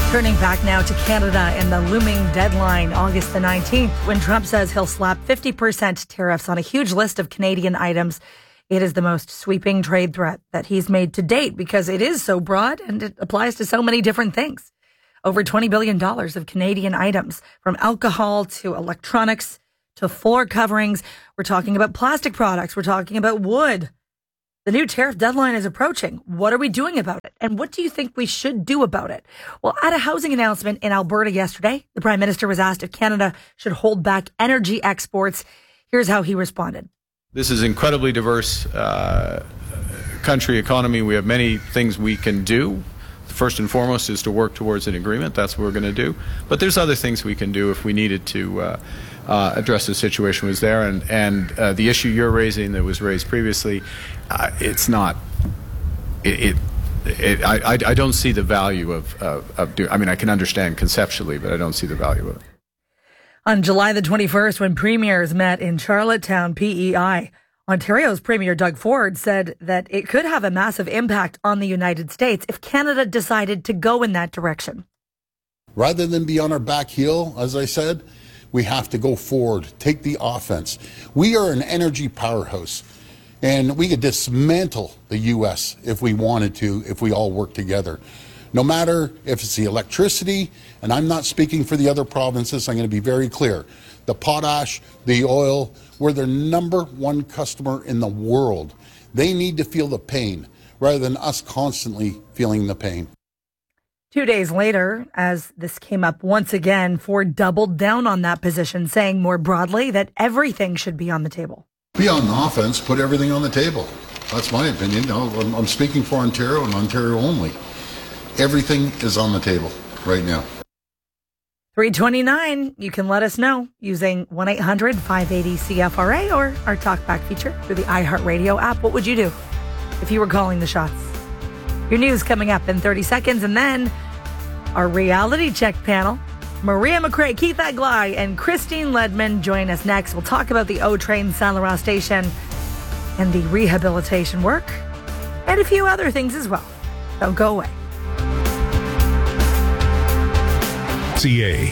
Turning back now to Canada and the looming deadline, August the 19th, when Trump says he'll slap 50% tariffs on a huge list of Canadian items. It is the most sweeping trade threat that he's made to date because it is so broad and it applies to so many different things. Over $20 billion of Canadian items, from alcohol to electronics to floor coverings. We're talking about plastic products. We're talking about wood. The new tariff deadline is approaching. What are we doing about it? And what do you think we should do about it? Well, at a housing announcement in Alberta yesterday, the Prime Minister was asked if Canada should hold back energy exports. Here's how he responded. This is an incredibly diverse country economy. We have many things we can do. First and foremost is to work towards an agreement. That's what we're going to do. But there's other things we can do if we needed to address the situation was there. And the issue you're raising that was raised previously, it's not. I don't see the value of doing. I mean, I can understand conceptually, but I don't see the value of it. On July the 21st, when premiers met in Charlottetown, PEI, Ontario's Premier Doug Ford said that it could have a massive impact on the United States if Canada decided to go in that direction. Rather than be on our back heel, as I said, we have to go forward, take the offense. We are an energy powerhouse, and we could dismantle the U.S. if we wanted to, if we all work together. No matter if it's the electricity, and I'm not speaking for the other provinces, I'm going to be very clear. The potash, the oil, we're their number one customer in the world. They need to feel the pain rather than us constantly feeling the pain. 2 days later, as this came up once again, Ford doubled down on that position, saying more broadly that everything should be on the table. Be on the offense, put everything on the table. That's my opinion. I'm speaking for Ontario and Ontario only. Everything is on the table right now. 329, you can let us know using 1-800-580-CFRA or our TalkBack feature through the iHeartRadio app. What would you do if you were calling the shots? Your news coming up in 30 seconds, and then our reality check panel. Maria McRae, Keith Aglai, and Christine Ledman join us next. We'll talk about the O-Train Saint Laurent station and the rehabilitation work and a few other things as well. Don't go away. CA.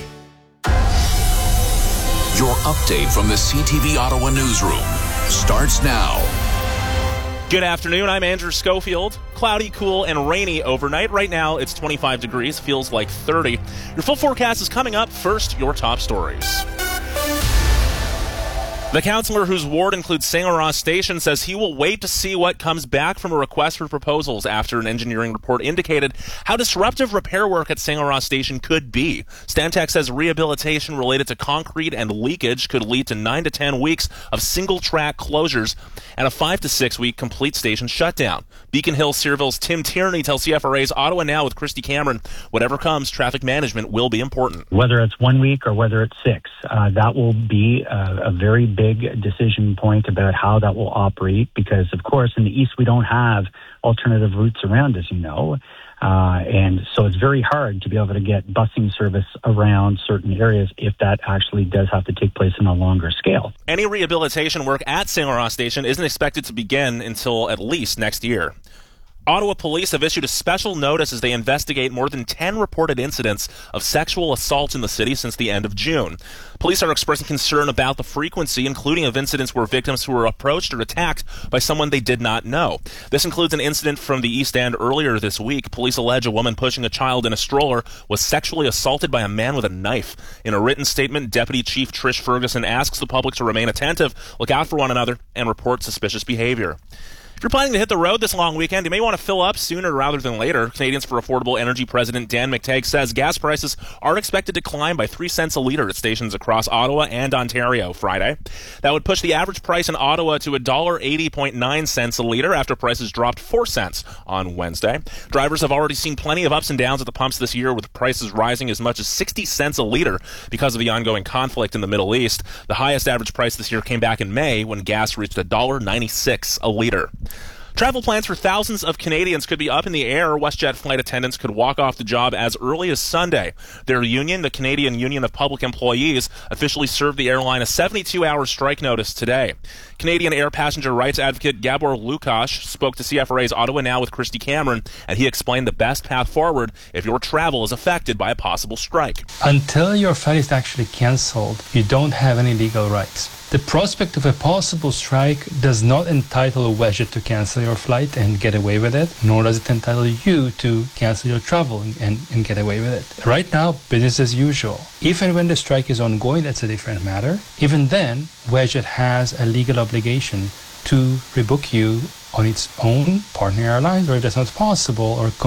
Your update from the CTV Ottawa newsroom starts now. Good afternoon. I'm Andrew Schofield. Cloudy, cool, and rainy overnight. Right now, it's 25 degrees. Feels like 30. Your full forecast is coming up. First, your top stories. The councillor whose ward includes Saint Laurent Station says he will wait to see what comes back from a request for proposals after an engineering report indicated how disruptive repair work at Saint Laurent Station could be. Stantec says rehabilitation related to concrete and leakage could lead to 9 to 10 weeks of single-track closures and a 5 to 6 week complete station shutdown. Beacon Hill Searville's Tim Tierney tells CFRA's Ottawa Now with Christy Cameron, whatever comes, traffic management will be important. Whether it's 1 week or whether it's 6, that will be a very big decision point about how that will operate, because of course in the east we don't have alternative routes around, as you know, and so it's very hard to be able to get busing service around certain areas if that actually does have to take place on a longer scale. Any rehabilitation work at Saint Laurent Station isn't expected to begin until at least next year. Ottawa police have issued a special notice as they investigate more than 10 reported incidents of sexual assault in the city since the end of June. Police are expressing concern about the frequency, including of incidents where victims who were approached or attacked by someone they did not know. This includes an incident from the East End earlier this week. Police allege a woman pushing a child in a stroller was sexually assaulted by a man with a knife. In a written statement, Deputy Chief Trish Ferguson asks the public to remain attentive, look out for one another, and report suspicious behavior. If you're planning to hit the road this long weekend, you may want to fill up sooner rather than later. Canadians for Affordable Energy President Dan McTeague says gas prices are expected to climb by 3 cents a litre at stations across Ottawa and Ontario Friday. That would push the average price in Ottawa to $1.80.9 a litre after prices dropped 4 cents on Wednesday. Drivers have already seen plenty of ups and downs at the pumps this year, with prices rising as much as 60 cents a litre because of the ongoing conflict in the Middle East. The highest average price this year came back in May when gas reached $1.96 a litre. Travel plans for thousands of Canadians could be up in the air. WestJet flight attendants could walk off the job as early as Sunday. Their union, the Canadian Union of Public Employees, officially served the airline a 72-hour strike notice today. Canadian air passenger rights advocate Gabor Lukash spoke to CFRA's Ottawa Now with Christy Cameron, and he explained the best path forward if your travel is affected by a possible strike. Until your flight is actually cancelled, you don't have any legal rights. The prospect of a possible strike does not entitle WestJet to cancel your flight and get away with it, nor does it entitle you to cancel your travel and get away with it. Right now, business as usual. If and when the strike is ongoing, that's a different matter. Even then, WestJet has a legal obligation to rebook you on its own partner airlines where that's not possible, or